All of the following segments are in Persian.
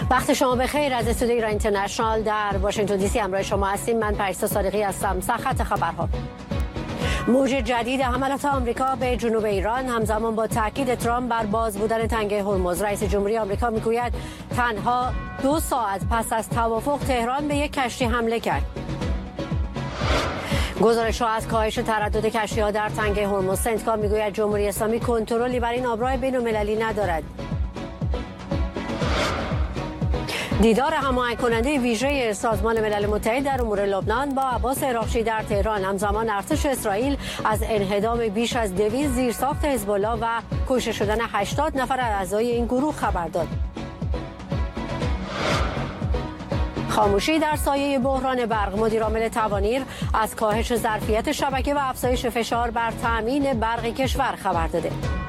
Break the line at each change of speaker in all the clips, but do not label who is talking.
وقت شما بخیر. از استودیوی ایران اینترنشنال در واشنگتن دی سی همراه شما هستیم. من پریسا صادقی هستم. سرخط خبرها: موج جدید حملات آمریکا به جنوب ایران همزمان با تاکید ترامپ بر باز بودن تنگه هرمز. رئیس جمهوری آمریکا میگوید تنها 2 ساعت پس از توافق تهران به یک کشتی حمله کرد. گزارش‌ها از کاهش تردد کشتی‌ها در تنگه هرمز. سنتکام میگوید جمهوری اسلامی کنترلی بر این آبراه بین‌المللی ندارد. دیدار هماهنگ کننده ویژه سازمان ملل متحد در امور لبنان با عباس عراقچی در تهران. همزمان ارتش اسرائیل از انهدام بیش از 200 زیرساخت حزب الله و کشته شدن 80 نفر از اعضای این گروه خبر داد. خاموشی در سایه بحران برق. مدیرعامل توانیر از کاهش ظرفیت شبکه و افزایش فشار بر تامین برق کشور خبر داده.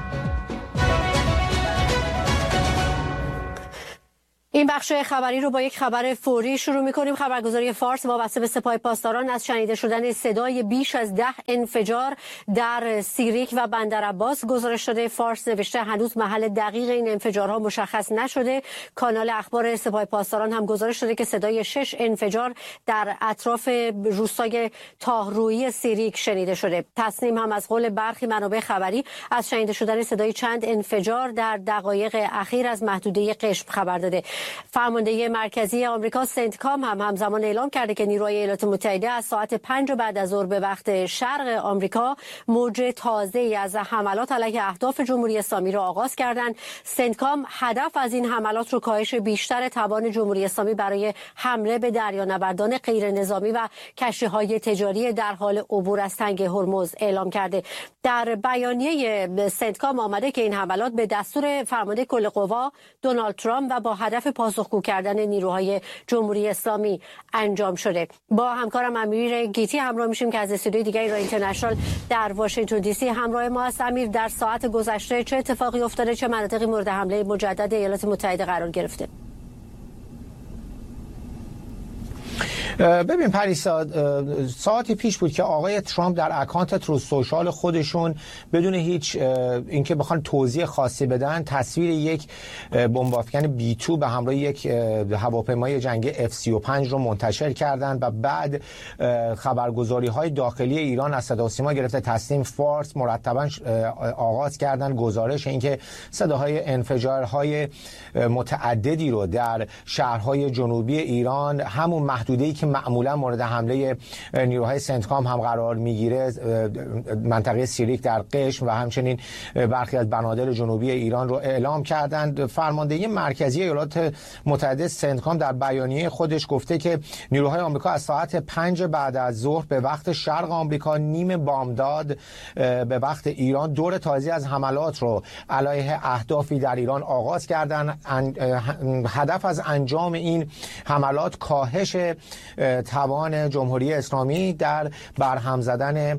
این بخش خبری رو با یک خبر فوری شروع می‌کنیم. خبرگزاری فارس وابسته به سپاه پاسداران از شنیده شدن صدای بیش از 10 انفجار در سیریک و بندرعباس گزارش داده. فارس نوشته هنوز محل دقیق این انفجارها مشخص نشده. کانال اخبار سپاه پاسداران هم گزارش داده که صدای 6 انفجار در اطراف روستای تاهرویی سیریک شنیده شده. تصنیم هم از قول برخی منابع خبری از شنیده شدن صدای چند انفجار در دقایق اخیر از محدوده قشم خبر داده. فرمانده مرکزی آمریکا سنتکام هم همزمان اعلام کرده که نیروهای ایالات متحده از ساعت 5 بعد از ظهر به وقت شرق آمریکا موج تازه‌ای از حملات علیه اهداف جمهوری اسلامی را آغاز کردند. سنتکام هدف از این حملات رو کاهش بیشتر توان جمهوری اسلامی برای حمله به دریانوردان غیر نظامی و کشتی‌های تجاری در حال عبور از تنگه هرمز اعلام کرده. در بیانیه سنتکام آمده که این حملات به دستور فرمانده کل قوا دونالد ترامپ و با هدف پاسخگو کردن نیروهای جمهوری اسلامی انجام شده. با همکارم امیر گیتی همراه میشیم که از استودیوی دیگه ایران اینترنشنال در واشنگتن دی سی همراه ما است. امیر، در ساعت گذشته چه اتفاقی افتاده؟ چه مناطقی مورد حمله مجدد ایالات متحده قرار گرفته؟
ببین پریسا، ساعتی پیش بود که آقای ترامپ در اکانت تروث سوشال خودشون بدون هیچ اینکه بخوان توضیح خاصی بدن تصویر یک بمب افکن B2 به همراه یک هواپیمای جنگی F-35 رو منتشر کردن و بعد خبرگزاری‌های داخلی ایران از صدا و سیما گرفته تصنیم فارس مرتباً آغاز کردن گزارش اینکه صداهای انفجارهای متعددی رو در شهرهای جنوبی ایران، همون محدوده‌ای که معمولا مورد حمله نیروهای سنتکام هم قرار میگیره، منطقه سیریک در قشم و همچنین برخی از بنادر جنوبی ایران رو اعلام کردند. فرمانده مرکزی ایالات متحده سنتکام در بیانیه خودش گفته که نیروهای آمریکا از ساعت 5 بعد از ظهر به وقت شرق آمریکا نیم بامداد به وقت ایران دور تازه از حملات رو علیه اهدافی در ایران آغاز کردند. هدف از انجام این حملات کاهش توان جمهوری اسلامی در برهم زدن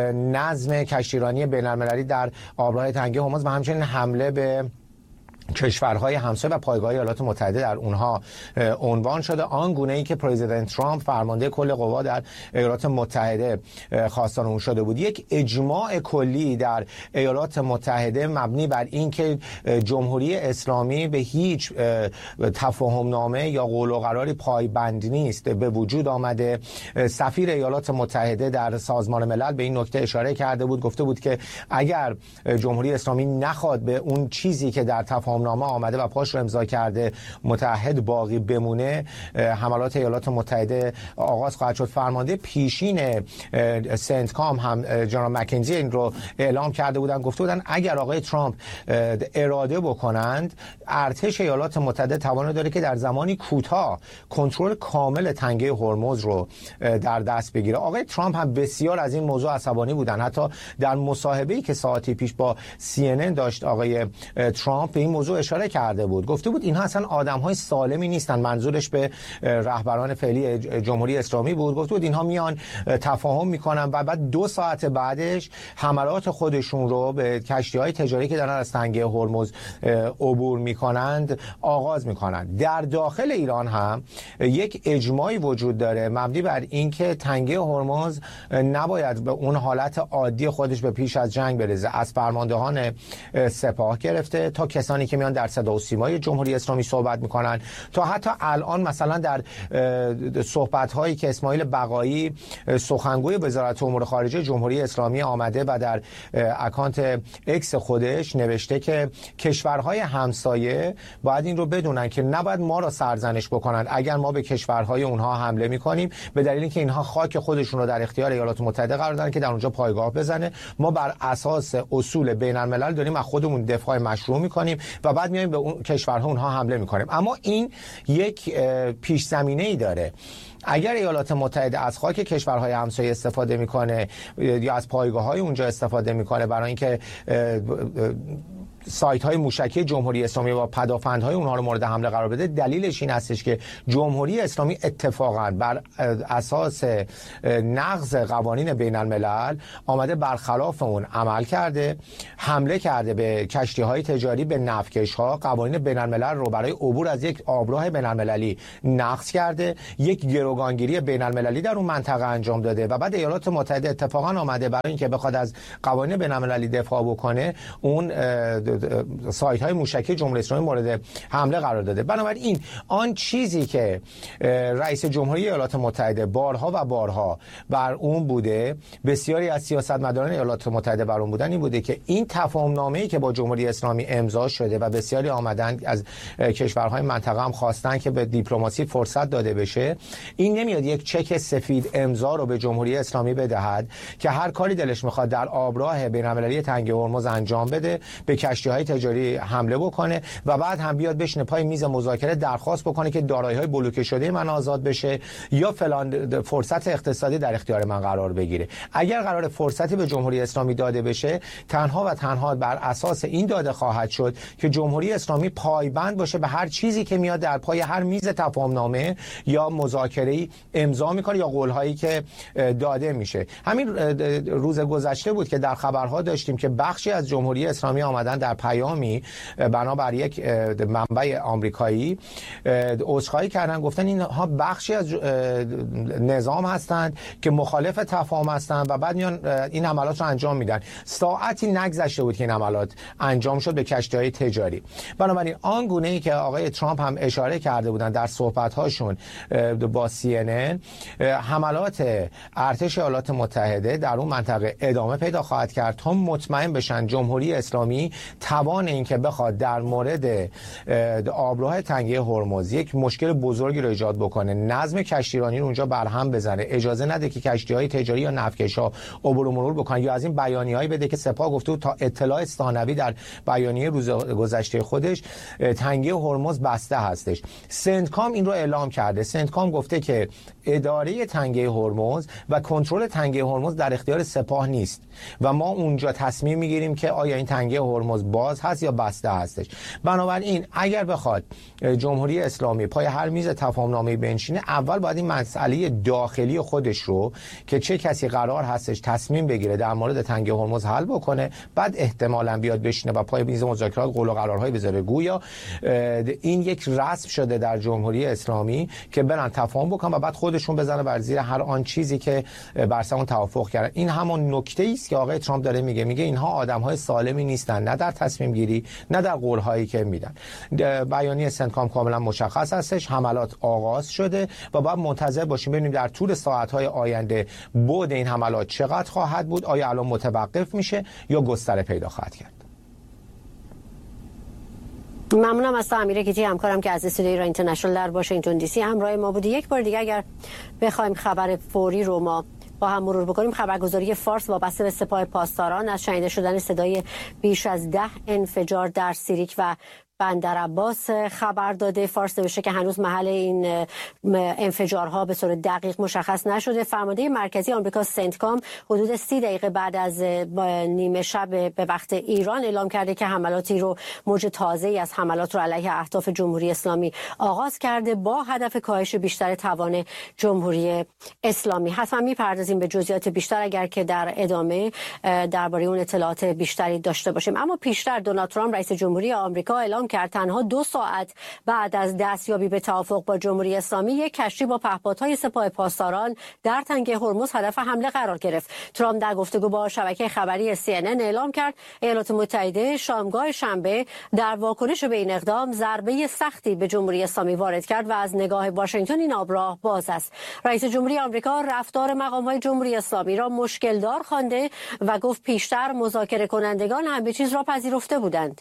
نظم کشتیرانی بین‌المللی در آبراه تنگه هرمز و همچنین حمله به کشورهای همسایه و پایگاه ایالات متحده در اونها عنوان شده، آنگونه ای که پرزیدنت ترامپ فرمانده کل قوا در ایالات متحده خواستار اون شده بود. یک اجماع کلی در ایالات متحده مبنی بر این که جمهوری اسلامی به هیچ تفاهم نامه یا قول و قراری پایبند نیست به وجود آمده. سفیر ایالات متحده در سازمان ملل به این نکته اشاره کرده بود، گفته بود که اگر جمهوری اسلامی نخواد به اون چیزی که در تفاهم نامه آمده و پاش رو امضا کرده متحد باقی بمونه، حملات ایالات متحده آغاز خواهد شد. فرمانده پیشین سنتکام هم جنرال مکنزی این رو اعلام کرده بودن، گفته بودن اگر آقای ترامپ اراده بکنند ارتش ایالات متحده توان داره که در زمانی کوتاه کنترل کامل تنگه هرمز رو در دست بگیره. آقای ترامپ هم بسیار از این موضوع عصبانی بودن. حتی در مصاحبه‌ای که ساعتی پیش با CNN داشت آقای ترامپ به این موضوع اشاره کرده بود، گفته بود اینها اصلا آدم‌های سالمی نیستن. منظورش به رهبران فعلی جمهوری اسلامی بود. گفته بود اینها میان تفاهم میکنن و بعد 2 ساعت بعدش حملات خودشون رو به کشتی‌های تجاری که دارن از تنگه هرمز عبور میکنند آغاز میکنند. در داخل ایران هم یک اجماعی وجود داره مبنی بر اینکه تنگه هرمز نباید به اون حالت عادی خودش به پیش از جنگ برسه. از فرماندهان سپاه گرفته تا کسانی که که میان در صدا و سیمای جمهوری اسلامی صحبت میکنن تا حتی الان مثلا در صحبت هایی که اسماعیل بقایی سخنگوی وزارت امور خارجه جمهوری اسلامی آمده و در اکانت اکس خودش نوشته که کشورهای همسایه باید این رو بدونن که نباید ما را سرزنش بکنن اگر ما به کشورهای اونها حمله میکنیم، به دلیل اینکه اینها خاک خودشون رو در اختیار ایالات متحده قرار دادن که در اونجا پایگاه بزنه. ما بر اساس اصول بین الملل داریم از خودمون دفاع مشروع میکنیم و بعد میایم به اون کشورها اونها حمله میکنیم. اما این یک پیش زمینه‌ای داره. اگر ایالات متحده از خاک کشورهای همسایه استفاده میکنه یا از پایگاه‌های اونجا استفاده میکنه برای اینکه سایت های موشکی جمهوری اسلامی و پدافندهای اونها رو مورد حمله قرار بده، دلیلش این هستش که جمهوری اسلامی اتفاقا بر اساس نقض قوانین بین الملل آمده برخلاف اون عمل کرده، حمله کرده به کشتی های تجاری، به نفتکش ها، قوانین بین الملل رو برای عبور از یک آبراه بین المللی نقض کرده، یک گروگانگیری بین المللی در اون منطقه انجام داده و بعد ایالات متحده اتفاقا آمده برای اینکه بخواد از قوانین بین المللی دفاع بکنه اون سایت های موشکی جمهوری اسلامی مورد حمله قرار داده. بنابراین آن چیزی که رئیس جمهوری ایالات متحده بارها و بارها بر اون بوده، بسیاری از سیاستمداران ایالات متحده بر اون بودن، این بوده که این تفاهم‌نامه‌ای که با جمهوری اسلامی امضا شده و بسیاری آمدن از کشورهای منطقه هم خواستن که به دیپلماسی فرصت داده بشه، این نمیاد یک چک سفید امضا رو به جمهوری اسلامی بدهد که هر کاری دلش میخواد در آبراه بین‌المللی تنگ هرمز انجام بده، به کشتی‌های تجاری حمله بکنه و بعد هم بیاد بشینه پای میز مذاکره درخواست بکنه که دارایی‌های بلوکه شده من آزاد بشه یا فلان فرصت اقتصادی در اختیار من قرار بگیره. اگر قرار فرصتی به جمهوری اسلامی داده بشه، تنها و تنها بر اساس این داده خواهد شد که جمهوری اسلامی پایبند باشه به هر چیزی که میاد در پای هر میز تفاهم‌نامه یا مذاکره‌ای امضا میکنه یا قول‌هایی که داده میشه. همین روز گذشته بود که در خبرها داشتیم که بخشی از جمهوری اسلامی آمدن در پیامی بنابر یک منبع آمریکایی عذرخواهی کردن، گفتن اینها بخشی از نظام هستند که مخالف تفاهم هستند و بعد میان این عملات رو انجام میدن. ساعتی نگذشته بود که این عملات انجام شد به کشتی‌های تجاری. بنابراین آن گونه‌ای که آقای ترامپ هم اشاره کرده بودن در صحبت‌هاشون با CNN، حملات ارتش ایالات متحده در اون منطقه ادامه پیدا خواهد کرد تا مطمئن بشن جمهوری اسلامی توان این که بخواد در مورد آبراه تنگه هرمز یک مشکل بزرگی رو ایجاد بکنه، نظم کشتیرانی رو اونجا برهم بزنه، اجازه نده که کشتی‌های تجاری یا نفتکش‌ها عبور و مرور بکنن، یا از این بیانیه‌ای بده که سپاه گفته بود تا اطلاع ثانوی در بیانیه روز گذشته خودش تنگه هرمز بسته هستش. سنتکام این رو اعلام کرده. سنتکام گفته که اداره تنگه هرمز و کنترل تنگه هرمز در اختیار سپاه نیست و ما اونجا تصمیم میگیریم که آیا این تنگه هرمز باز هست یا بسته هستش. بنابراین اگر بخواد جمهوری اسلامی پای هر میز تفاهم‌نامه‌ای بنشینه، اول باید این مسئله داخلی خودش رو که چه کسی قرار هستش تصمیم بگیره در مورد تنگه هرمز حل بکنه، بعد احتمالاً بیاد بشینه و پای میز مذاکرات قول و قرارهای بذاره. گویا این یک رسم شده در جمهوری اسلامی که برن تفاهم بکنن و بعد خودشون بزنه بر زیر هر آن چیزی که بر سر اون توافق کردن. این همون نکته است که آقای ترامپ داره میگه اینها آدم‌های سالمی نیستن، نه در تصمیم گیری نه در قول‌هایی که میدن. بیانیه سنتکام کاملا مشخص هستش، حملات آغاز شده و باید منتظر باشیم ببینیم در طول ساعت‌های آینده بعد این حملات چقدر خواهد بود، آیا الان متوقف میشه یا گستره پیدا خواهد کرد.
ممنونم از امیر گیتی، همکارم که از استودیوی ایران اینترنشنال در واشنگتن دی سی همراه ما بودی. یک بار دیگه اگر بخوایم خبر فوری رو ما با هم مرور بکنیم، خبرگزاری فارس وابسته به سپاه پاسداران از شنیده شدن صدای بیش از 10 انفجار در سیریک و بندر عباس خبر داده. فارس نوشته که هنوز محل این انفجارها به صورت دقیق مشخص نشده. فرمانده مرکزی آمریکا سنتکام حدود 30 دقیقه بعد از نیمه شب به وقت ایران اعلام کرده که حملاتی رو، موج تازه‌ای از حملات رو علیه اهداف جمهوری اسلامی آغاز کرده با هدف کاهش بیشتر توان جمهوری اسلامی. حتما میپردازیم به جزئیات بیشتر اگر که در ادامه درباره اون اطلاعات بیشتری داشته باشیم. اما پیشتر دونالد ترامپ رئیس جمهوری آمریکا اعلام کرد تنها 2 ساعت بعد از دستیابی به توافق با جمهوری اسلامی یک کشتی با پهپادهای سپاه پاسداران در تنگه هرمز هدف حمله قرار گرفت. ترامپ در گفتگو با شبکه خبری CNN اعلام کرد ایالات متحده شامگاه شنبه در واکنش به این اقدام ضربه سختی به جمهوری اسلامی وارد کرد و از نگاه واشنگتن این آبراه باز است. رئیس جمهوری آمریکا رفتار مقام‌های جمهوری اسلامی را مشکل‌دار خوانده و گفت پیشتر مذاکره کنندگان همه چیز را پذیرفته بودند.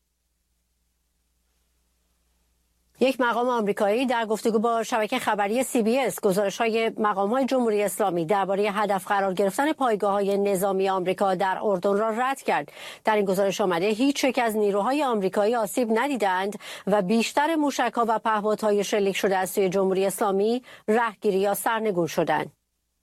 یک مقام آمریکایی در گفتگو با شبکه خبری CBS گزارش‌های مقام‌های جمهوری اسلامی درباره هدف قرار گرفتن پایگاه‌های نظامی آمریکا در اردن را رد کرد. در این گزارش آمده هیچ یک از نیروهای آمریکایی آسیب ندیدند و بیشتر موشک‌ها و پهپادهای شلیک شده از سوی جمهوری اسلامی رهگیری یا سرنگون شدند.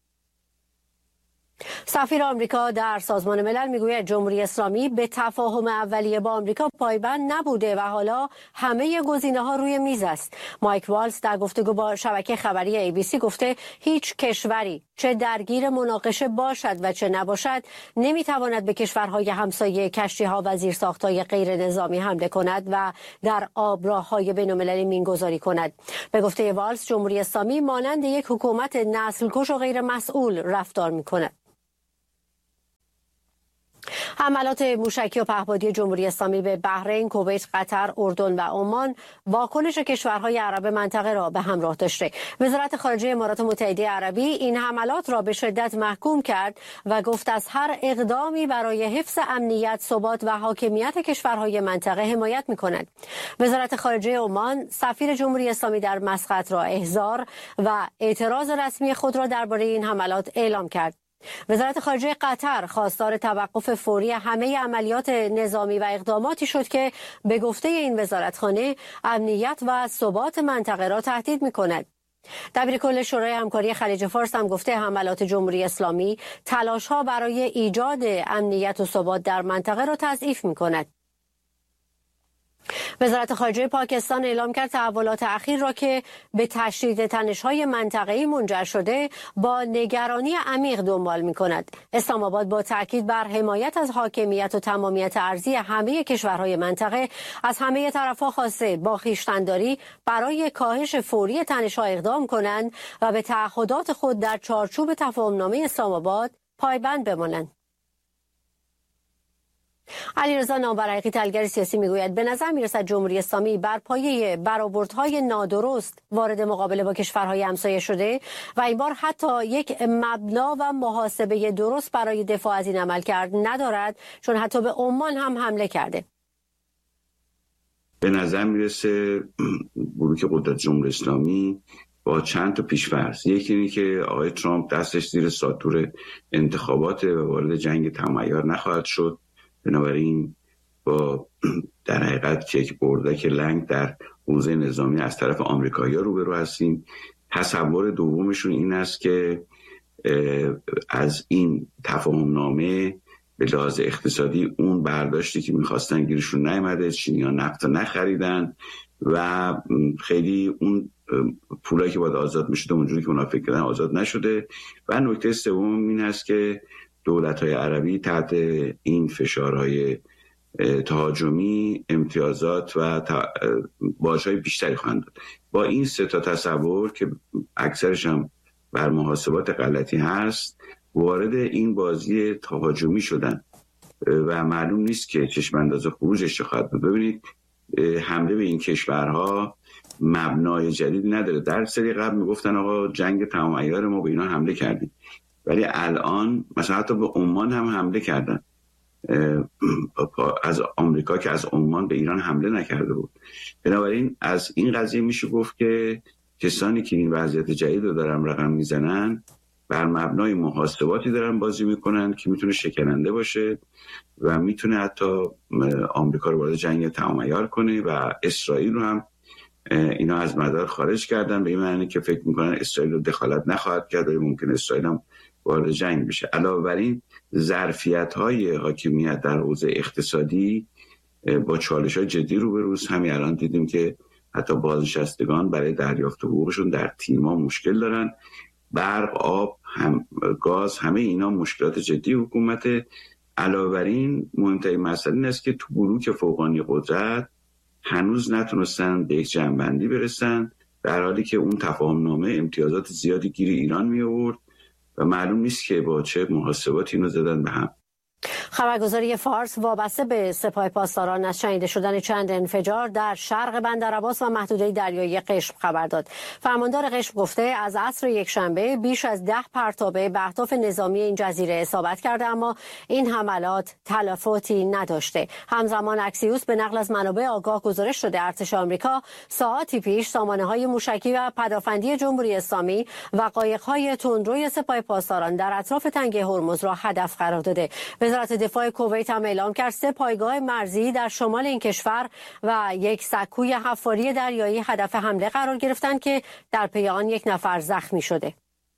سفیر آمریکا در سازمان ملل میگوید جمهوری اسلامی به تفاهم اولیه با آمریکا پایبند نبوده و حالا همه گزینه‌ها روی میز است. مایک والز در گفتگو با شبکه خبری ABC گفته هیچ کشوری چه درگیر مناقشه باشد و چه نباشد نمیتواند به کشورهای همسایه کشتی‌ها و زیرساخت‌های غیر نظامی حمله کند و در آبراه‌های بین‌المللی مینگذاری کند. به گفته والز جمهوری اسلامی مانند یک حکومت نسل‌کش و غیر مسئول رفتار می‌کند. حملات موشکی و پهپادی جمهوری اسلامی به بحرین، کویت، قطر، اردن و عمان واکنش کشورهای عرب منطقه را به همراه داشته. وزارت خارجه امارات متحده عربی این حملات را به شدت محکوم کرد و گفت از هر اقدامی برای حفظ امنیت، ثبات و حاکمیت کشورهای منطقه حمایت می‌کند. وزارت خارجه عمان سفیر جمهوری اسلامی در مسقط را احضار و اعتراض رسمی خود را درباره این حملات اعلام کرد. وزارت خارجه قطر خواستار توقف فوری همه عملیات نظامی و اقداماتی شد که به گفته این وزارتخانه امنیت و ثبات منطقه را تهدید می‌کند. دبیرکل شورای همکاری خلیج فارس هم گفته حملات جمهوری اسلامی تلاش‌ها برای ایجاد امنیت و ثبات در منطقه را تضعیف می‌کند. وزارت خارجه پاکستان اعلام کرد تحولات اخیر را که به تشدید تنش‌های منطقه‌ای منجر شده با نگرانی عمیق دنبال می‌کند. اسلام آباد با تاکید بر حمایت از حاکمیت و تمامیت ارضی همه کشورهای منطقه از همه طرف‌ها خواسته با خویشتن‌داری برای کاهش فوری تنش‌ها اقدام کنند و به تعهدات خود در چارچوب تفاهم‌نامه اسلام آباد پایبند بمانند. علیرضا نامبرحقی تحلیلگر سیاسی میگوید به نظر میرسد جمهوری اسلامی بر پایه برآوردهای نادرست وارد مقابله با کشورهای همسایه شده و این بار حتی یک مبنا و محاسبه درست برای دفاع از این عملکرد ندارد، چون حتی به عمان هم حمله کرده.
به نظر میرسه بلوک قدرت جمهوری اسلامی با چند تا پیش‌فرض، یکی اینه که آقای ترامپ دستش زیر ساطور انتخابات و وارد جنگ تمایار نخواهد شد. بنابراین با در حقیقت یک بردک لنگ در حوزه نظامی از طرف آمریکایی‌ها روبرو هستیم. تصور دومشون این است که از این تفاهم‌نامه به لحاظ اقتصادی اون برداشتی که می‌خواستن گیرشون نیامده، چینی‌ها نفت نخریدن و خیلی اون پولایی که باید آزاد می‌شد اونجوری که اونا فکر کردن آزاد نشده. و نکته سوم این است که دولت‌های عربی تحت این فشارهای تهاجمی امتیازات و باج‌های بیشتری خواهند داد. با این سه تا تصور که اکثرش هم بر محاسبات غلطی هست وارد این بازی تهاجمی شدن و معلوم نیست که چشم‌انداز خروجش چه خواهد بود. ببینید حمله به این کشورها مبنای جدید نداره. در سری قبل میگفتن آقا جنگ تمام عیار ما به اینا حمله کردیم، ولی الان مثلا حتی به عمان هم حمله کردن از آمریکا که از عمان به ایران حمله نکرده بود. بنابراین از این قضیه میشه گفت که کسانی که این وضعیت جدید رو دارن رقم میزنن بر مبنای محاسباتی دارن بازی میکنن که میتونه شکننده باشه و میتونه حتی آمریکا رو وارد جنگ تمام عیار کنه و اسرائیل رو هم اینا از مدار خارج کردن به این معنی که فکر میکنن اسرائیل رو دخالت نخواهد کرد و ممکن اسرائیل هم وارد جنگ بشه. علاوه بر این ظرفیت‌های حاکمیت در حوزه اقتصادی با چالش‌های جدی روبروست. همین الان دیدیم که حتی بازنشستگان برای دریافت حقوقشون در تیم‌ها مشکل دارن. برق، آب، گاز، همه اینا مشکلات جدی حکومت. علاوه بر این مهمترین مسئله این است که تو بلوک فوقانی قدرت هنوز نتونستن به یک جمع‌بندی برسن، در حالی که اون تفاهم‌نامه امتیازات زیادی گیر ایران می آورد و معلوم نیست که با چه محاسباتی اینو زدن به هم.
خبرگزاری فارس وابسته به سپاه پاسداران از شنیده شدن چند انفجار در شرق بندرعباس و محدوده دریایی قشم خبر داد. فرماندار قشم گفته از عصر یکشنبه بیش از 10 پرتابه به اهداف نظامی این جزیره اصابت کرده، اما این حملات تلفاتی نداشته. همزمان اکسیوس به نقل از منابع آگاه گزارش شده ارتش آمریکا ساعاتی پیش سامانه‌های موشکی و پدافندی جمهوری اسلامی و قایق‌های تندروی سپاه پاسداران در اطراف تنگه هرمز را هدف قرار داده. وزارت دفاع کویت هم اعلام کرد 3 پایگاه مرزی در شمال این کشور و یک سکوی حفاری دریایی هدف حمله قرار گرفتند که در پی آن 1 نفر زخمی شده.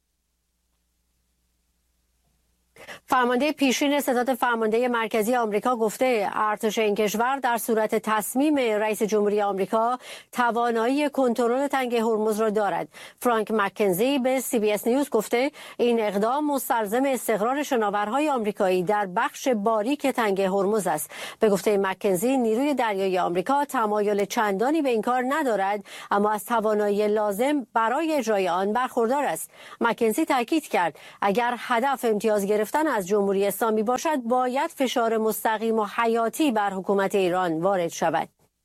فرمانده پیشین ستاد فرمانده مرکزی آمریکا گفته ارتش این کشور در صورت تصمیم رئیس جمهوری آمریکا توانایی کنترل تنگه هرمز را دارد. فرانک مکنزی به CBS نیوز گفته این اقدام مستلزم استقرار شناورهای آمریکایی در بخش باریک تنگه هرمز است. به گفته مکنزی نیروی دریایی آمریکا تمایل چندانی به این کار ندارد، اما از توانایی لازم برای اجرای آن برخوردار است. مکنزی تاکید کرد اگر هدف امتیاز گرفتن از جمهوری اسلامی باشد باید فشار مستقیم و حیاتی بر حکومت ایران وارد شود.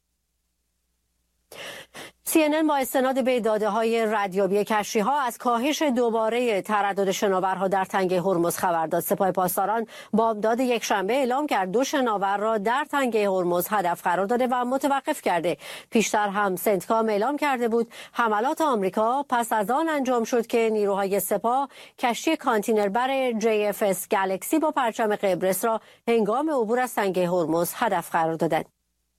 CNN با استناد به داده‌های ردیابی کشتی‌ها از کاهش دوباره تردد شناورها در تنگه هرمز خبر داد. سپاه پاسداران بامداد یکشنبه اعلام کرد 2 شناور را در تنگه هرمز هدف قرار داده و متوقف کرده. پیشتر هم سنتکام اعلام کرده بود حملات آمریکا پس از آن انجام شد که نیروهای سپاه کشتی کانتینربر JFS گلکسی با پرچم قبرس را هنگام عبور از تنگه هرمز هدف قرار دادند.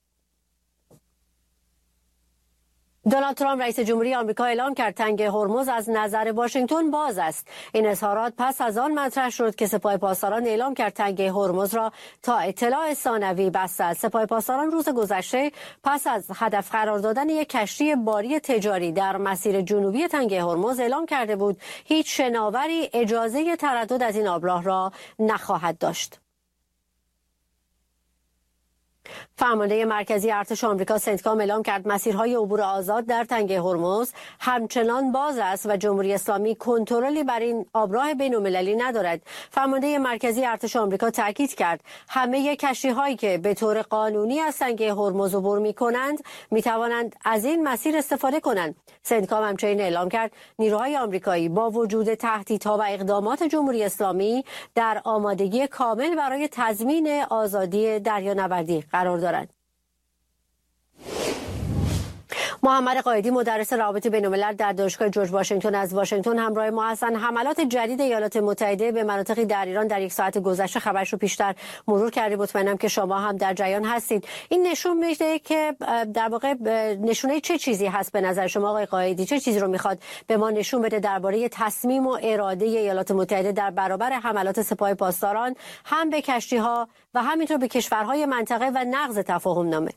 دونالد ترامپ رئیس جمهوری آمریکا اعلام کرد تنگه هرمز از نظر واشنگتن باز است. این اظهارات پس از آن مطرح شد که سپاه پاسداران اعلام کرد تنگه هرمز را تا اطلاع ثانوی بسته است. سپاه پاسداران روز گذشته پس از هدف قرار دادن یک کشتی باری تجاری در مسیر جنوبی تنگه هرمز اعلام کرده بود هیچ شناوری اجازه تردد از این آبراه را نخواهد داشت. فرمانده مرکزی ارتش آمریکا سنتکام اعلام کرد مسیرهای عبور آزاد در تنگه هرمز همچنان باز است و جمهوری اسلامی کنترلی بر این آبراه بین‌المللی ندارد. فرمانده مرکزی ارتش آمریکا تاکید کرد همه کشتی‌هایی که به طور قانونی از تنگه هرمز عبور می‌کنند می‌توانند از این مسیر استفاده کنند. سنتکام همچنین اعلام کرد نیروهای آمریکایی با وجود تهدیدها و اقدامات جمهوری اسلامی در آمادگی کامل برای تضمین آزادی دریانوردی قرار دارند. محمد قائدی مدرس روابط بین‌الملل در دانشگاه جورج واشنگتن از واشنگتن همراه ما هستند. حملات جدید ایالات متحده به مناطقی در ایران در 1 ساعت گذشته خبرش رو بیشتر مرور کردید. مطمئنم که شما هم در جریان هستید. این نشون میده که در واقع نشونه چه چیزی هست به نظر شما آقای قائدی؟ چه چیزی رو میخواد به ما نشون بده درباره تصمیم و اراده ایالات متحده در برابر حملات سپاه پاسداران هم به کشتی‌ها و همینطور به کشورهای منطقه و نقض تفاهم نامه؟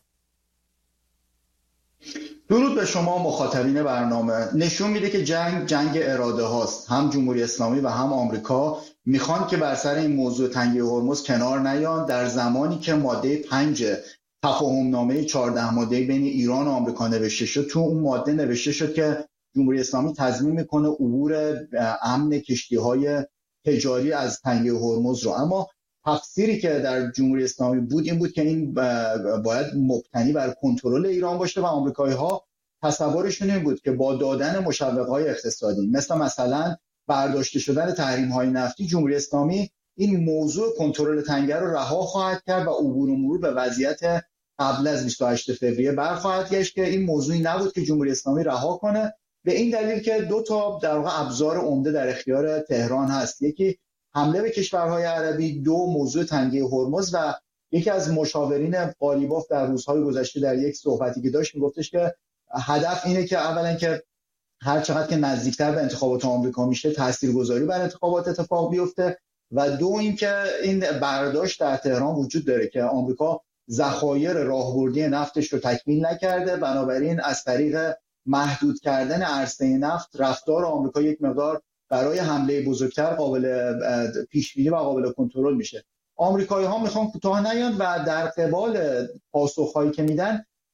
درود به شما مخاطبین برنامه. نشون میده که جنگ اراده هاست. هم جمهوری اسلامی و هم آمریکا میخوان که بر سر این موضوع تنگه هرمز کنار نیان، در زمانی که ماده 5 تفاهم نامه 14 ماده بین ایران و آمریکا نوشته شد. تو اون ماده نوشته شد که جمهوری اسلامی تضمین میکنه عبور امن کشتی‌های تجاری از تنگه هرمز رو. اما تفسیری که در جمهوری اسلامی بود این بود که این باید مبتنی بر کنترل ایران باشه و آمریکایی‌ها تصورشون این بود که با دادن مشوق‌های اقتصادی مثلا برداشته شدن تحریم‌های نفتی، جمهوری اسلامی این موضوع کنترل تنگه رو رها خواهد کرد و عبور و مرور به وضعیت قبل از 28 فوریه برخواهد گشت که این موضوعی نبود که جمهوری اسلامی رها کنه، به این دلیل که 2 تا در واقع ابزار عمده در اختیار تهران هست. یکی حمله به کشورهای عربی، 2 موضوع تنگه هرمز. و یکی از مشاورین قالیباف در روزهای گذشته در یک صحبتی که داشت میگفتش که هدف اینه که اولا که هر چقدر که نزدیکتر به انتخابات آمریکا میشه تاثیرگذاری بر انتخابات اتفاق بیفته، و 2 اینکه این برداشت در تهران وجود داره که آمریکا ذخایر راهبردی نفتش رو تکمیل نکرده، بنابراین از طریق محدود کردن عرصه نفت رفتار آمریکا یک مقدار برای حمله بزرگتر قابل پیش‌بینی و قابل کنترل میشه. آمریکایی‌ها میخوان کوتاه نیان و در قبال پاسخ‌هایی که میدن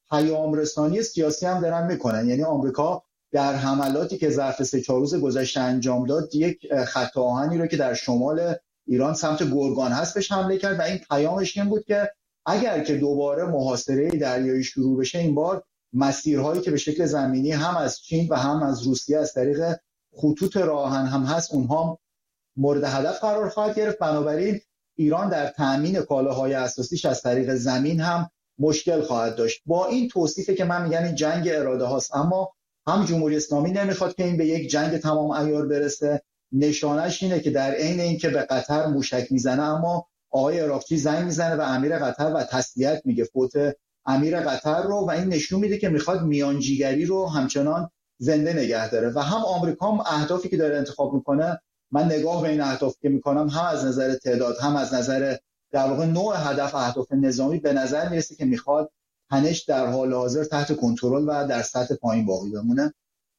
پیام رسانی سیاسی هم دارن میکنن. یعنی آمریکا در حملاتی که ظرف 3-4 روز گذشته انجام داد، یک خط آهنی رو که در شمال ایران سمت گرگان هست بهش حمله کرد و این پیامش این بود که اگر که دوباره محاصره دریایی شروع بشه، این بار مسیرهایی که به شکل زمینی هم از چین و هم از روسیه از طریق خطوط راه آهن هم هست اونها مورد هدف قرار خواهد گرفت. بنابراین ایران در تامین کالاهای اساسیش از طریق زمین هم مشکل خواهد داشت. با این توصیفه که من میگم این جنگ اراده هاست، اما هم جمهوری اسلامی نمیخواد که این به یک جنگ تمام عیار برسه. نشانش اینه که در عین اینکه به قطر موشک میزنه، اما آقای عراقچی زنگ میزنه به امیر قطر و تسلیت میگه فوت امیر قطر رو، و این نشون میده که میخواد میانجیگری رو همچنان زنده نگه داره. و هم آمریکا هم اهدافی که داره انتخاب میکنه، من نگاه به این اهداف که میکنم هم از نظر تعداد هم از نظر در واقع نوع هدف اهداف نظامی، به نظر میرسه که میخواد تنش در حال حاضر تحت کنترل و در سطح پایین باقی بمونه.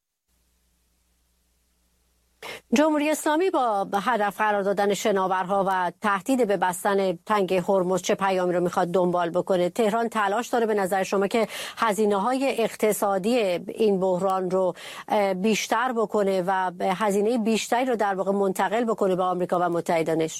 جمهوری اسلامی با هدف قرار دادن شناورها و تهدید به بستن تنگه هرمز چه پیامی رو میخواد دنبال بکنه؟ تهران تلاش داره به نظر شما که هزینه‌های اقتصادی این بحران رو بیشتر بکنه و هزینه بیشتری رو در واقع منتقل بکنه به آمریکا و متحدانش؟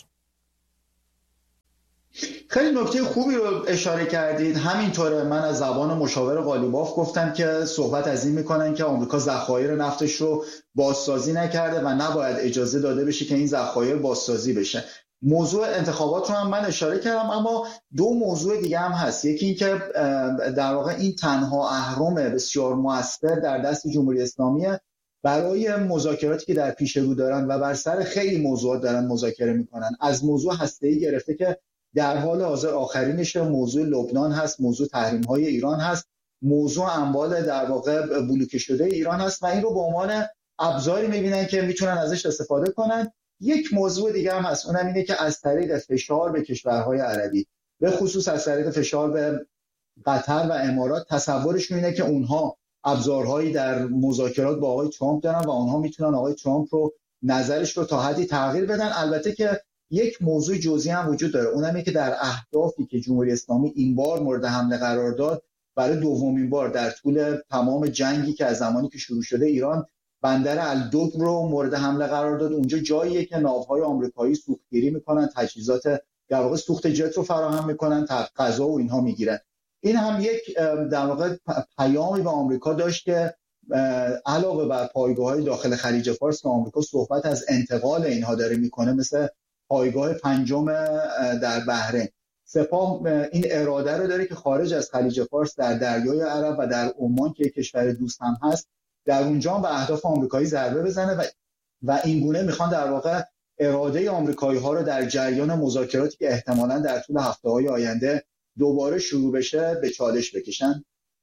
خیلی نکته خوبی رو اشاره کردید. همینطوره، من از زبان مشاور قالیباف گفتم که صحبت از این میکنن که آمریکا ذخایر نفتش رو بازسازی نکرده و نباید اجازه داده بشه که این ذخایر بازسازی بشه. موضوع انتخابات رو هم من اشاره کردم، اما دو موضوع دیگه هم هست. یکی این که در واقع این تنها اهرم بسیار مؤثر در دست جمهوری اسلامیه برای مذاکراتی که در پیش رو دارن و بر سر خیلی موضوعات دارن مذاکره میکنن، از موضوع هسته‌ای گرفته که در حال حاضر آخرینش موضوع لبنان هست، موضوع تحریم‌های ایران هست، موضوع اموال در واقع بلوکه شده ایران هست و این رو به عنوان ابزاری می‌بینن که میتونن ازش استفاده کنن. یک موضوع دیگه هم هست، اونم اینه که از طریق فشار به کشورهای عربی، به خصوص از طریق فشار به قطر و امارات، تصورشون اینه که اونها ابزارهایی در مذاکرات با آقای ترامپ دارن و اونها میتونن آقای ترامپ رو نظرش رو تا حدی تغییر بدن. البته که یک موضوع جزئی هم وجود داره، اونم اینه که در اهدافی که جمهوری اسلامی این بار مورد حمله قرار داد، برای دومین بار در طول تمام جنگی که از زمانی که شروع شده ایران بندر الدوب رو مورد حمله قرار داد. اونجا جاییه که ناوهای آمریکایی سوختگیری میکنن، تجهیزات در واقع سوخت جت رو فراهم میکنن، غذا و اینها میگیرن. این هم یک در واقع پیامی به آمریکا داشت که علاوه بر پایگاه‌های داخل خلیج فارس که آمریکا صحبت از انتقال اینها داره میکنه، مثل پایگاه پنجم در بحرین، سپاه این اراده رو داره که خارج از خلیج فارس در دریای عرب و در عمان که کشور دوست هم هست، در اونجا به اهداف آمریکایی ضربه بزنه و این گونه میخوان در واقع اراده آمریکایی ها رو در جریان مذاکراتی که احتمالاً در طول هفته‌های آینده دوباره شروع بشه به چالش بکشن.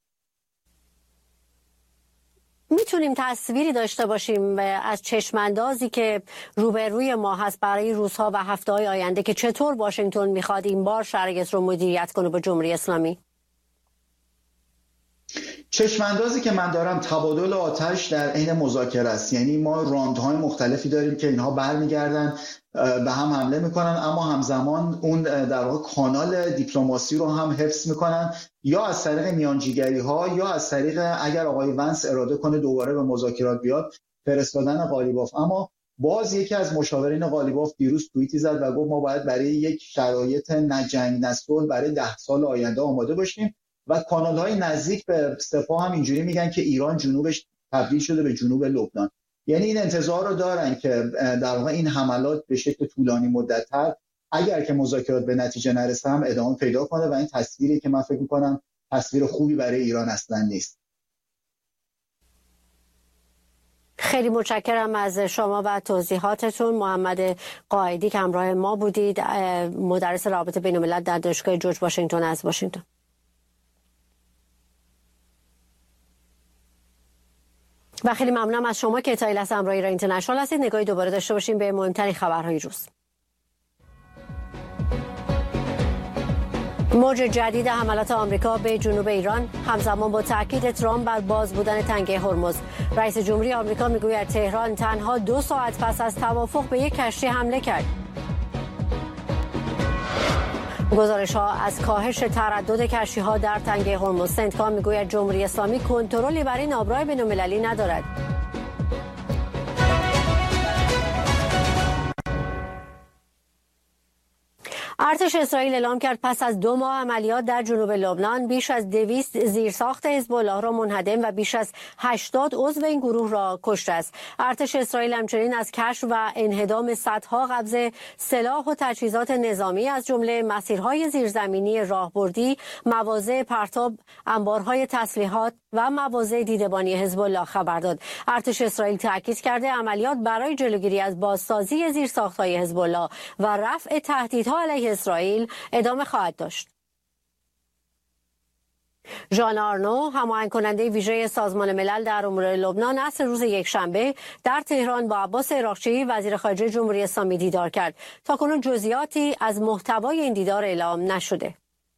میتونیم تصویری داشته باشیم از چشماندازی که روبروی ما هست برای روزها و هفته‌های آینده که چطور واشنگتن میخواد این بار شرایط رو مدیریت کنه با جمهوری اسلامی؟
چشماندازی که من دارم تبادل آتش در عین مذاکره است. یعنی ما راندهای مختلفی داریم که اینها برمیگردن به هم حمله میکنن، اما همزمان اون در واقع کانال دیپلماسی رو هم حفظ میکنن، یا از طریق میانجیگری ها یا از طریق اگر آقای ونس اراده کنه دوباره به مذاکرات بیاد فرستادن قالیباف. اما باز یکی از مشاورین قالیباف دیروز توییتی زد و گفت ما باید برای یک شرایط نجنگ نصلح برای 10 سال آینده آماده باشیم و کانال‌های نزدیک به سپاه هم اینجوری میگن که ایران جنوبش تبدیل شده به جنوب لبنان. یعنی این انتظار رو دارن که در واقع این حملات به شکل طولانی مدت‌تر اگر که مذاکرات به نتیجه نرسه هم ادامه پیدا کنه و این تصویری که من فکر می‌کنم تصویر خوبی برای ایران اصلا نیست.
خیلی متشکرم از شما و توضیحاتتون. محمد قائدی که همراه ما بودید، مدرس روابط بین‌الملل در دانشگاه جورج واشنگتن از واشنگتن. و خیلی ممنونم از شما که تا این لحظه همراه ایران اینترنشنال هستید. نگاهی دوباره داشته باشیم به مهمترین خبرهای روز. موج جدید حملات آمریکا به جنوب ایران همزمان با تاکید ترامپ بر باز بودن تنگه هرمز. رئیس جمهوری آمریکا میگوید تهران تنها 2 ساعت پس از توافق به یک کشتی حمله کرد. گزارش‌ها از کاهش تردد کشتی‌ها در تنگه هرمز. سنتکام میگوید جمهوری اسلامی کنترلی بر این آبراه بین‌المللی ندارد. ارتش اسرائیل اعلام کرد پس از 2 ماه عملیات در جنوب لبنان بیش از 200 زیرساخت حزب الله را منهدم و بیش از 80 عضو این گروه را کشته است. ارتش اسرائیل همچنین از کشف و انهدام صدها قبض سلاح و تجهیزات نظامی از جمله مسیرهای زیرزمینی راهبردی، مواضع پرتاب، انبارهای تسلیحات و مواضع دیدبانی حزب الله خبر داد. ارتش اسرائیل تاکید کرده عملیات برای جلوگیری از بازسازی زیرساخت‌های حزب الله و رفع تهدیدها علیه اسرائیل ادامه خواهد داشت. ژان آرنو، هماهنگ کننده ویژه سازمان ملل در امور لبنان، عصر روز یکشنبه در تهران با عباس عراقچی وزیر خارجه جمهوری اسلامی دیدار کرد. تاکنون جزئیاتی از محتوای این دیدار اعلام نشده.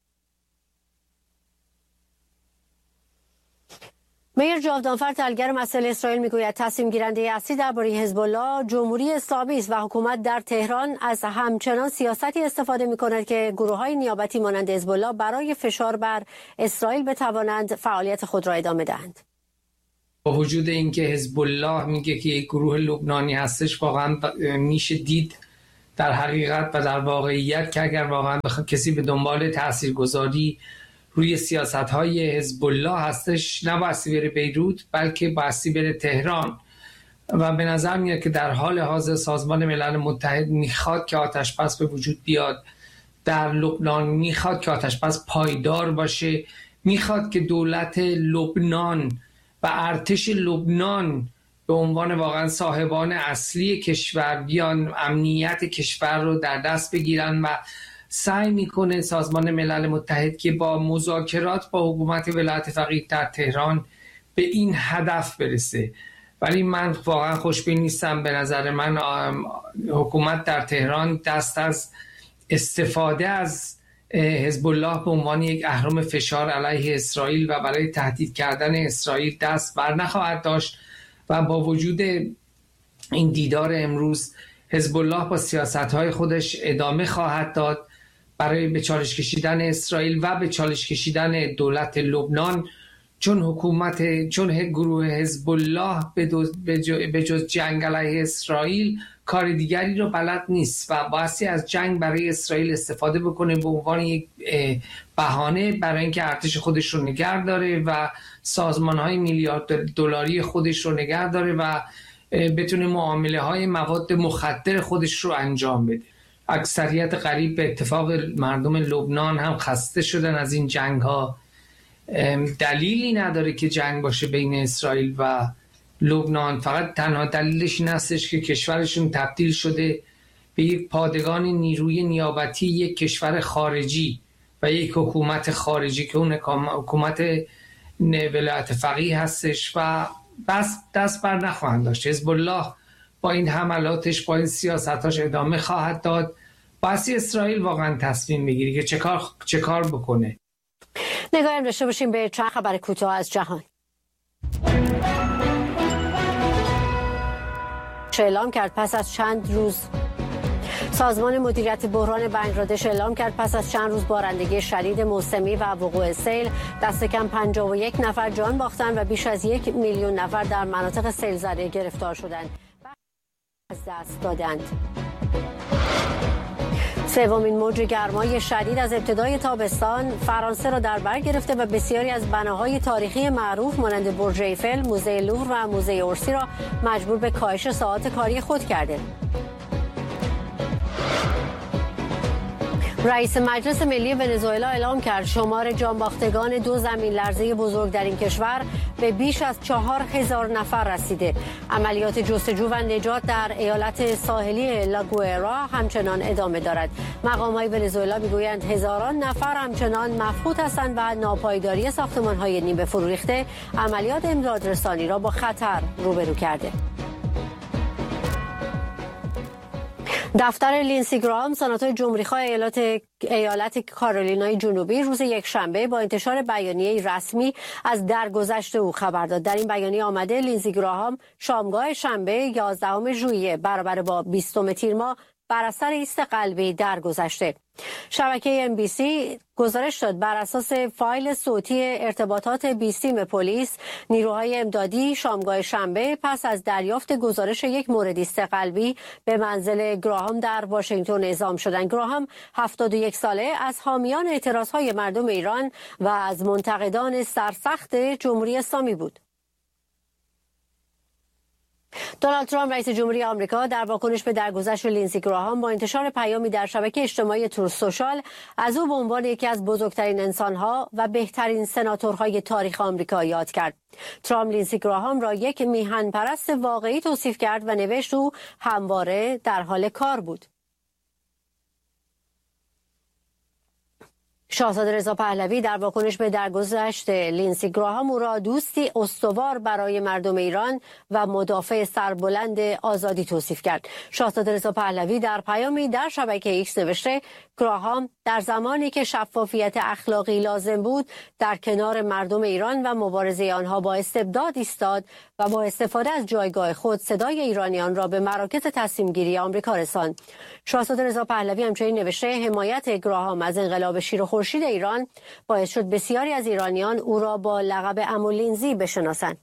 میر جاودانفر، تحلیلگر مسائل اسرائیل، میگوید تصمیم گیرنده اصلی درباره حزب الله جمهوری اسلامی است و حکومت در تهران از همچنان سیاستی استفاده می‌کند که گروه‌های نیابتی مانند حزب الله برای فشار بر اسرائیل بتوانند فعالیت خود را ادامه دهند.
با وجود اینکه حزب الله میگه که یک گروه لبنانی هستش، واقعا میشه دید در حقیقت و در واقعیت که اگر واقعا کسی به دنبال تاثیرگذاری روی سیاست‌های حزب الله هستش، نبایستی بره بیروت بلکه بایستی بره تهران. و به نظر میاد که در حال حاضر سازمان ملل متحد میخواد که آتش‌بس به وجود بیاد در لبنان، میخواد که آتش‌بس پایدار باشه، میخواد که دولت لبنان و ارتش لبنان به عنوان واقعا صاحبان اصلی کشور بیان امنیت کشور رو در دست بگیرن و سعی میکنه سازمان ملل متحد که با مذاکرات با حکومت ولایت فقیه در تهران به این هدف برسه. ولی من واقعا خوشبین نیستم. به نظر من حکومت در تهران دست از استفاده از حزب الله به عنوان یک اهرم فشار علیه اسرائیل و برای تهدید کردن اسرائیل دست بر نخواهد داشت و با وجود این دیدار امروز حزب الله با سیاست‌های خودش ادامه خواهد داد برای به چالش کشیدن اسرائیل و به چالش کشیدن دولت لبنان، چون گروه حزب الله به جز جنگ علیه اسرائیل کار دیگری رو بلد نیست و بایستی از جنگ برای اسرائیل استفاده بکنه به عنوان یک بهانه برای اینکه ارتش خودش رو نگه داره و سازمان‌های میلیارد دلاری خودش رو نگه داره و بتونه معامله‌های مواد مخدر خودش رو انجام بده. اکثریت قریب به اتفاق مردم لبنان هم خسته شدن از این جنگ‌ها. دلیلی نداره که جنگ باشه بین اسرائیل و لبنان، فقط تنها دلیلش این هستش که کشورشون تبدیل شده به یک پادگان نیروی نیابتی یک کشور خارجی و یک حکومت خارجی که اون حکومت ولایت فقیه هستش و بس دست بر نخواهند داشت. حزب الله با این حملاتش، با این سیاستاش ادامه خواهد داد. باید اسرائیل واقعا تصمیم بگیری که چه کار بکنه.
نگاهی داشته باشیم به چند خبر کوتاه از جهان. اعلام کرد پس از چند روز سازمان مدیریت بحران بنگلادش اعلام کرد پس از چند روز بارندگی شدید موسمی و وقوع سیل دست کم 51 نفر جان باختند و بیش از 1 میلیون نفر در مناطق سیل زده گرفتار شدند و از دست دادند. سومین موج گرمای شدید از ابتدای تابستان فرانسه را در بر گرفته و بسیاری از بناهای تاریخی معروف مانند برج ایفل، موزه لوور و موزه اورسی را مجبور به کاهش ساعات کاری خود کرده. رئیس مجلس ملی ونزوئلا اعلام کرد شمار جانباختگان 2 زمین لرزه بزرگ در این کشور به بیش از 4000 نفر رسیده. عملیات جستجو و نجات در ایالت ساحلی لاگوئرا همچنان ادامه دارد. مقام‌های ونزوئلا میگویند هزاران نفر همچنان مفقود هستند و ناپایداری ساختمان‌های نیمه فرو ریخته عملیات امدادرسانی را با خطر روبرو کرده. دفتر لینسی گراهام، سناتور جمهوری‌خواه ایالت کارولینای جنوبی، روز یکشنبه با انتشار بیانیه رسمی از درگذشت او خبر داد. در این بیانیه آمده لینسی گراهام شامگاه شنبه 11 ژوئیه برابر با 20 تیر ماه بر اثر ایست قلبی درگذشته. شبکه MBC گزارش داد بر اساس فایل صوتی ارتباطات بیسیم پلیس، نیروهای امدادی شامگاه شنبه پس از دریافت گزارش یک مورد ایست قلبی به منزل گراهام در واشنگتن اعزام شدند. گراهام 71 ساله از حامیان اعتراضهای مردم ایران و از منتقدان سرسخت جمهوری اسلامی بود. دونالد ترامپ رئیس جمهوری آمریکا در واکنش به درگذشت لینزی گراهام با انتشار پیامی در شبکه اجتماعی تروث سوشال از او به عنوان یکی از بزرگترین انسانها و بهترین سناتورهای تاریخ آمریکا یاد کرد. ترامپ لینزی گراهام را یک میهن پرست واقعی توصیف کرد و نوشت او همواره در حال کار بود. شاهزاده رضا پهلوی در واکنش به درگذشت لینزی گراهام او را دوستی استوار برای مردم ایران و مدافع سربلند آزادی توصیف کرد. شاهزاده رضا پهلوی در پیامی در شبکه ایکس نوشته گراهام در زمانی که شفافیت اخلاقی لازم بود در کنار مردم ایران و مبارزه آنها با استبداد ایستاد و با استفاده از جایگاه خود صدای ایرانیان را به مراکز تصمیم گیری آمریکا رساند. شاهزاده رضا پهلوی همچنین نوشته حمایت گراهام از انقلاب شیر و خورشید ایران باعث شد بسیاری از ایرانیان او را با لقب عمو لینزی بشناسند.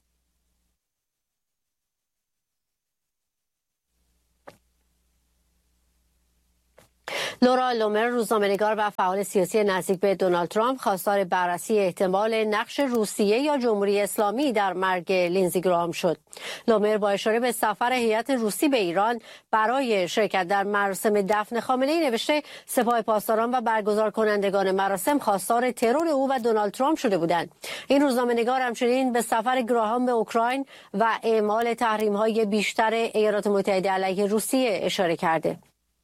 لورا لومر روزنامه‌نگار و فعال سیاسی نزدیک به دونالد ترامپ خواستار بررسی احتمال نقش روسیه یا جمهوری اسلامی در مرگ لینزی گراهام شد. لومر با اشاره به سفر هیئت روسی به ایران برای شرکت در مراسم دفن خامنه‌ای نوشته سپاه پاسداران و برگزار کنندگان مراسم خواستار ترور او و دونالد ترامپ شده بودند. این روزنامه‌نگار همچنین به سفر گراهام به اوکراین و اعمال تحریم‌های بیشتر ایالات متحده علیه روسیه اشاره کرده.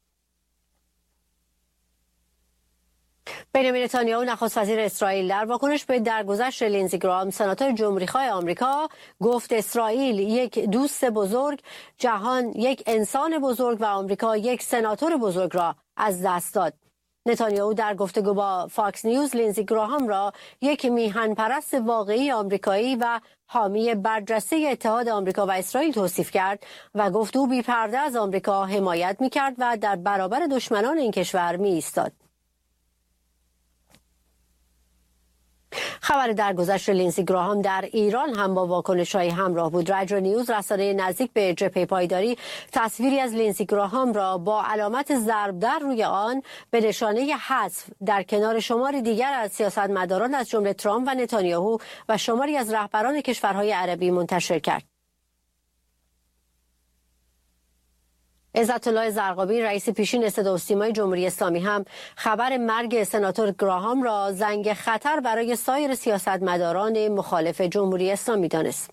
بنیامین نتانیاهو نخست وزیر اسرائیل در واکنش به درگذشت لینزی گراهام سناتور جمهوری‌خواه آمریکا گفت اسرائیل یک دوست بزرگ، جهان یک انسان بزرگ و آمریکا یک سناتور بزرگ را از دست داد. نتانیاهو در گفتگو با فاکس نیوز لینزی گراهام را یک میهن پرست واقعی آمریکایی و حامی برجسته اتحاد آمریکا و اسرائیل توصیف کرد و گفت او بی‌پرده از آمریکا حمایت می‌کرد و در برابر دشمنان این کشور می‌ایستاد. خبر درگذشت لینزی گراهام در ایران هم با واکنش‌های همراه بود. رادیو نیوز رسانه نزدیک به جبهه پایداری تصویری از لینزی گراهام را با علامت ضرب در روی آن به نشانه حذف در کنار شماری دیگر از سیاستمداران از جمله ترامپ و نتانیاهو و شماری از رهبران کشورهای عربی منتشر کرد. عزت‌الله زرقابی رئیس پیشین صدا و سیمای جمهوری اسلامی هم خبر مرگ سناتور گراهام را زنگ خطر برای سایر سیاستمداران مخالف جمهوری اسلامی دانست.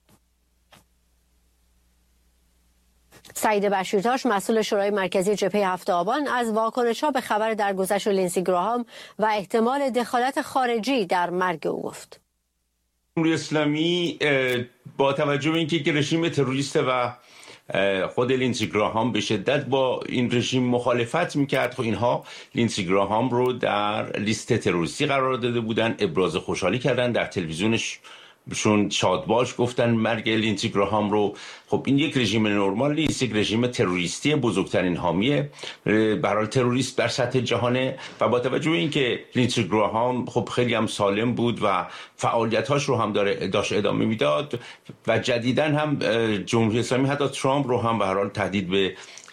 سعید بشیرتاش مسئول شورای مرکزی جبهه هفت آبان از واکنش‌ها به خبر درگذشت لینزی گراهام و احتمال دخالت خارجی در مرگ او گفت.
جمهوری اسلامی با توجه به اینکه رژیم تروریست و خود لینزی گراهام به شدت با این رژیم مخالفت میکرد، خب اینها لینزی گراهام رو در لیست تروریستی قرار داده بودن، ابراز خوشحالی کردن، در تلویزیونشون شادباش گفتن مرگ لینزی گراهام رو. خب این یک رژیم نرمال نیست، یک رژیم تروریستی، بزرگترین حامی برای تروریست در سطح جهانه و با توجه به اینکه لینزی گراهام خب خیلی هم سالم بود و فعالیتاش رو هم داشت ادامه میداد و جدیداً هم جمهوری اسلامی حتی ترامپ رو هم به هر حال تهدید به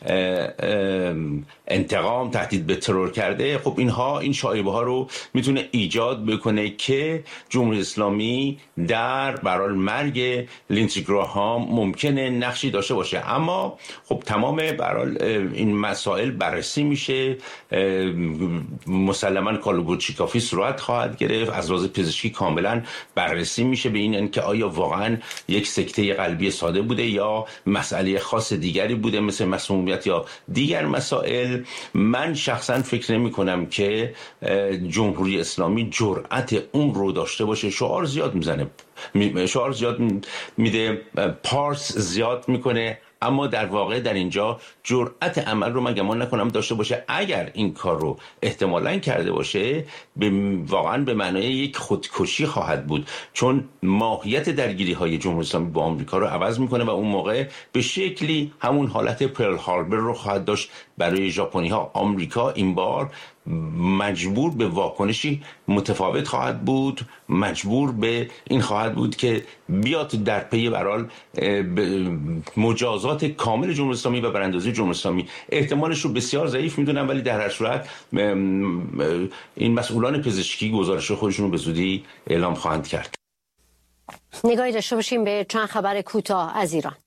انتقام، تهدید به ترور کرده. خب این شایبه ها رو میتونه ایجاد بکنه که جمهوری اسلامی در برای مرگ لینزی گراهام ممکنه نقشی داشته باشه. اما خب تمام برای این مسائل بررسی میشه، مسلما کالبوچیکافی صورت خواهد گرفت، از لحاظ پزشکی کاملا بررسی میشه به این که آیا واقعا یک سکته قلبی ساده بوده یا مسئله خاص دیگری بوده مثل مسمومیت یا دیگر مسائل. من شخصا فکر نمی کنم که جمهوری اسلامی جرأت اون رو داشته باشه. شعار زیاد میزنه، شعار زیاد میده، پارس زیاد میکنه، اما در واقع در اینجا جرأت عمل رو من گمان نکنم داشته باشه. اگر این کار رو احتمالاً کرده باشه واقعاً به معنای یک خودکشی خواهد بود، چون ماهیت درگیری های جمهوری اسلامی با آمریکا رو عوض میکنه و اون موقع به شکلی همون حالت پرل هاربر رو خواهد داشت برای ژاپنی‌ها. آمریکا این بار مجبور به واکنشی متفاوت خواهد بود، مجبور به این خواهد بود که بیاد در پی برال مجازات کامل جمهوری اسلامی و براندازی جمهوری اسلامی. احتمالش رو بسیار ضعیف میدونم، ولی در هر صورت این مسئولان پزشکی گزارش خودشون رو به زودی اعلام خواهند کرد.
نگاهی داشته باشیم به چند خبر کوتاه از ایران.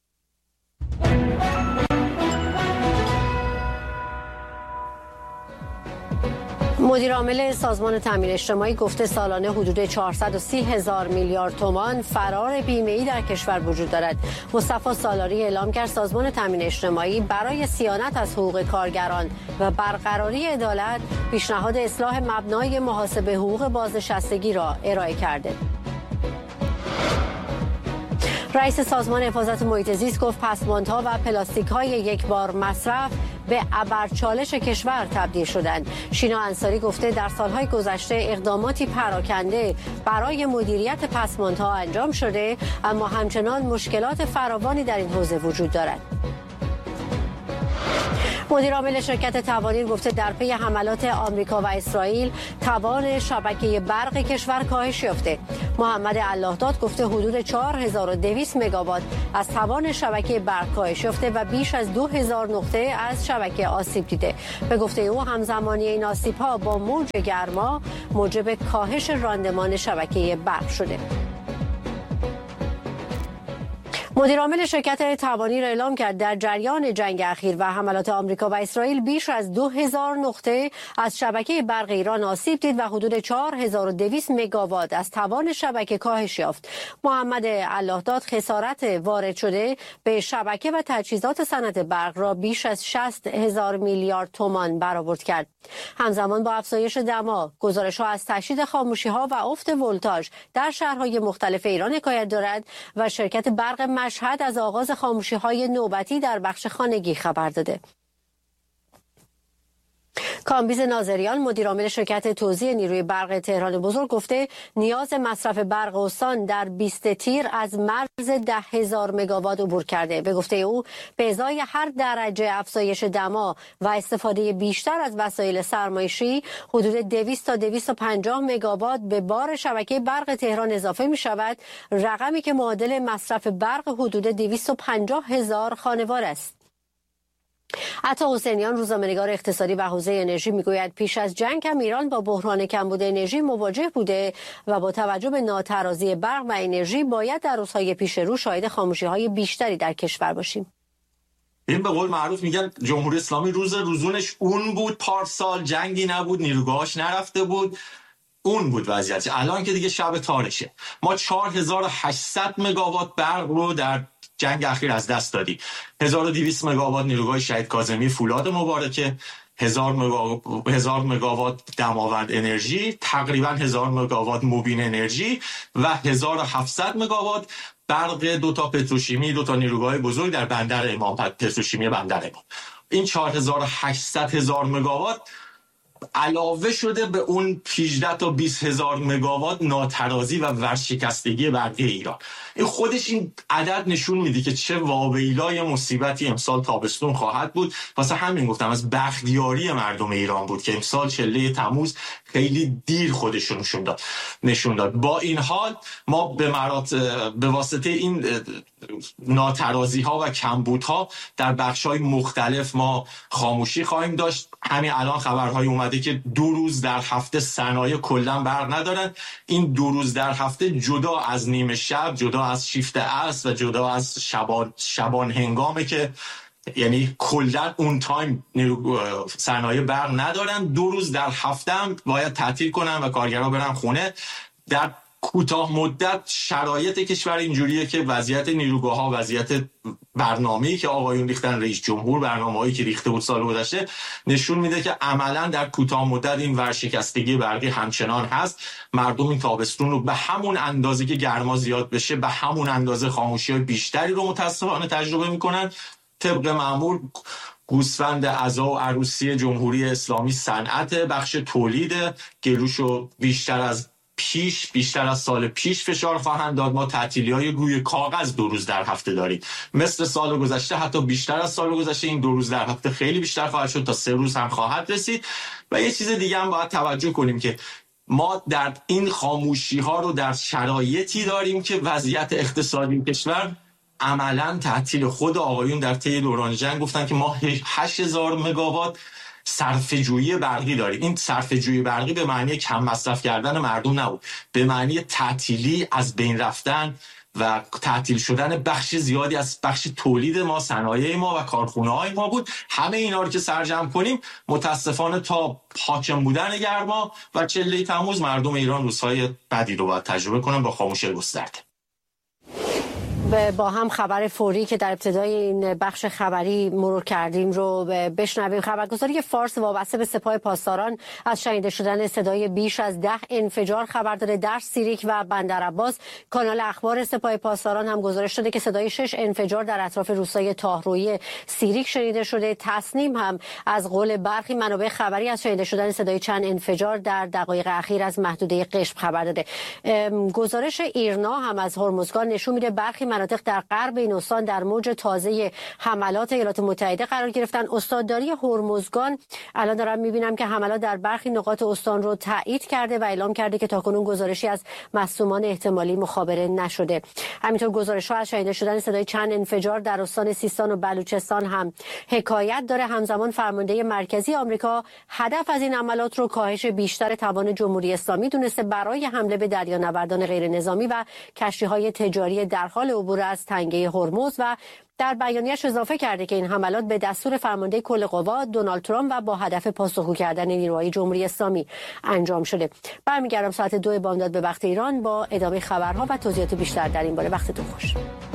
مدیر عامل سازمان تامین اجتماعی گفته سالانه حدود 430,000 میلیارد تومان فرار بیمه‌ای در کشور وجود دارد. مصطفی سالاری اعلام کرد سازمان تامین اجتماعی برای صیانت از حقوق کارگران و برقراری عدالت پیشنهاد اصلاح مبنای محاسبه حقوق بازنشستگی را ارائه کرده. رئیس سازمان حفاظت محیط زیست گفت پسماندها و پلاستیک‌های یک بار مصرف به ابرچالش کشور تبدیل شدند. شینا انصاری گفته در سالهای گذشته اقداماتی پراکنده برای مدیریت پسماندها انجام شده، اما همچنان مشکلات فراوانی در این حوزه وجود دارد. مدیر عامل شرکت توانیر گفته در پی حملات آمریکا و اسرائیل توان شبکه برق کشور کاهش یافته. محمد اللهداد گفته حدود 4200 مگاوات از توان شبکه برق کاهش یافته و بیش از 2000 نقطه از شبکه آسیب دیده. به گفته او همزمانی این آسیب‌ها با موج گرما موجب کاهش راندمان شبکه برق شده. مدیر عامل شرکت توانیر اعلام کرد در جریان جنگ اخیر و حملات آمریکا و اسرائیل بیش از 2000 نقطه از شبکه برق ایران آسیب دید و حدود 4200 مگاوات از توان شبکه کاهش یافت. محمد اللهداد خسارت وارد شده به شبکه و تجهیزات صنعت برق را بیش از 60,000 میلیارد تومان برآورد کرد. همزمان با افزایش دما، گزارش‌ها از تشدید خاموشی‌ها و افت ولتاژ در شهرهای مختلف ایران حکایت دارد و شرکت برق مشهد از آغاز خاموشی‌های نوبتی در بخش خانگی خبر داده. کامبیز ناظریان مدیر عامل شرکت توزیع نیروی برق تهران بزرگ گفته نیاز مصرف برق استان در 20 تیر از مرز 10,000 مگاوات عبور کرده. به گفته او به ازای هر درجه افزایش دما و استفاده بیشتر از وسایل سرمایشی حدود 200 تا 250 مگاوات به بار شبکه برق تهران اضافه می شود، رقمی که معادل مصرف برق حدود 250,000 خانوار است. عطا حسینیان روزنامه‌نگار اقتصادی و حوزه انرژی میگوید پیش از جنگ هم ایران با بحران کمبود انرژی مواجه بوده و با توجه به ناترازی برق و انرژی باید در روزهای پیش رو شاهد خاموشی‌های بیشتری در کشور باشیم.
این به قول معروف میگن جمهوری اسلامی روز روزونش اون بود، پارسال جنگی نبود، نیروگاهاش نرفته بود، اون بود وضعیت. الان که دیگه شب تارشه. ما 4800 مگاوات برق رو در جنگ اخیر از دست دادیم. 1200 مگاوات نیروگاه شهید کاظمی فولاد مبارکه، 1000 مگاوات دماوند انرژی، تقریبا 1000 مگاوات موبین انرژی و 1700 مگاوات برق دو تا پتروشیمی، دو تا نیروگاه بزرگ در بندر امام، پتروشیمی بندر امام. این 4800 مگاوات علاوه شده به اون 18 تا 20,000 مگاوات ناترازی و ورشکستگی برقی ایران. این خودش این عدد نشون میده که چه واویلای مصیبتی امسال تابستون خواهد بود. واسه همین گفتم از بختیاری مردم ایران بود که امسال چله تموز خیلی دیر خودش نشون داد. با این حال ما به واسطه این ناترازی ها و کمبودها در بخش های مختلف ما خاموشی خواهیم داشت. همین الان خبرهای اومده که 2 روز در هفته صنایع کلا برق ندارن. این 2 روز در هفته جدا از نیمه شب، جدا از شیفت عصر و جدا از شبان هنگامه که یعنی کلا اون تایم صنایع برق ندارن. 2 روز در هفته هم باید تعطیل کنن و کارگرها برن خونه. در کوتاه مدت شرایط کشور اینجوریه که وضعیت نیروگاه‌ها، وضعیت برنامه‌ای که آقایون ریختن، رئیس جمهور برنامه‌ای که ریخته بود سال گذشته، نشون میده که عملاً در کوتاه مدت این ورشکستگی برقی همچنان هست. مردم این تابستون رو به همون اندازه که گرما زیاد بشه، به همون اندازه خاموشی‌های بیشتری رو متأسفانه تجربه میکنن. طبق معمول گوسفند عزا و عروسی جمهوری اسلامی صنعت بخش تولید گلوشو بیشتر از پیش بیشتر از سال پیش فشار خواهند داد. ما تعطیلی‌های روی کاغذ 2 روز در هفته داریم، مثل سال گذشته حتی بیشتر از سال گذشته این 2 روز در هفته خیلی بیشتر خواهد شد، تا 3 روز هم خواهد رسید. و یه چیز دیگه هم باید توجه کنیم که ما در این خاموشی ها رو در شرایطی داریم که وضعیت اقتصادی کشور عملاً تعطیل. خود آقایون در طی دوران جنگ گفتن که ما 8000 مگاوات صرفه‌جویی برقی داریم. این صرفه‌جویی برقی به معنی کم مصرف کردن مردم نبود، به معنی تعطیلی، از بین رفتن و تعطیل شدن بخش زیادی از بخش تولید ما، صنایع ما و کارخونه‌های ما بود. همه اینا رو که سرجم کنیم متاسفانه تا حاکم بودن گرما و چله تموز مردم ایران روزهای بدی رو باید تجربه کنن با خاموشی گسترده.
با هم خبر فوری که در ابتدای این بخش خبری مرور کردیم رو بشنویم. خبرگزاری فارس وابسته به سپاه پاسداران از شنیده شدن صدای بیش از 10 انفجار خبر داده در سیریک و بندرعباس. کانال اخبار سپاه پاسداران هم گزارش داده که صدای 6 انفجار در اطراف روستای طاهرویی سیریک شنیده شده. تصنیم هم از قول برخی منابع خبری از شنیده شدن صدای چند انفجار در دقایق اخیر از محدوده قشم خبر داده. گزارش ایرنا هم از هرمزگان نشون میده برخی مناطق در غرب این استان در موج تازه حملات ایالات متحده قرار گرفتن. استانداری هرمزگان الان دارم میبینم که حملات در برخی نقاط استان رو تایید کرده و اعلام کرده که تاکنون گزارشی از مصدومان احتمالی مخابره نشده. همینطور گزارش‌ها از شنیده شدن صدای چند انفجار در استان سیستان و بلوچستان هم حکایت داره. همزمان فرمانده مرکزی آمریکا هدف از این حملات رو کاهش بیشتر توان جمهوری اسلامی دونسته برای حمله به دریانوردان غیر نظامی و کشتی‌های تجاری در حال عبور از تنگه هرمز و در بیانیه‌اش اضافه کرده که این حملات به دستور فرمانده کل قوا دونالد ترامپ و با هدف پاسخگو کردن نیروهای جمهوری اسلامی انجام شده. برمیگردم ساعت 2 بامداد به وقت ایران با ادامه خبرها و توضیحات بیشتر در این باره. وقتتون خوش.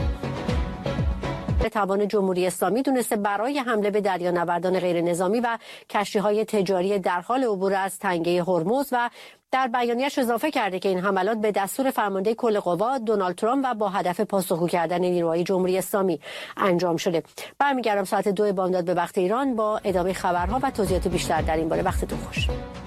توان جمهوری اسلامی دونسته برای حمله به دریانوردان غیر نظامی و کشتی‌های تجاری در حال عبور از تنگه هرمز و در بیانیه‌اش اضافه کرده که این حملات به دستور فرمانده کل قوا دونالد ترامپ و با هدف پاسخگو کردن نیروهای جمهوری اسلامی انجام شده. برمیگردم ساعت 2 بامداد به وقت ایران با ادامه خبرها و توضیحات بیشتر در این باره. وقتتون خوش.